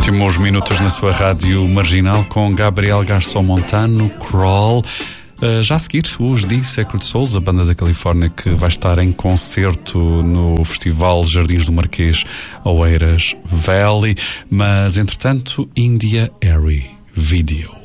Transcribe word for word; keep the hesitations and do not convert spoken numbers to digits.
Últimos minutos na sua rádio marginal com Gabriel Garçom Montano, Crawl. Uh, já a seguir, os The Sacred Souls, a banda da Califórnia que vai estar em concerto no Festival Jardins do Marquês, Oeiras Valley. Mas, entretanto, India Airy Video.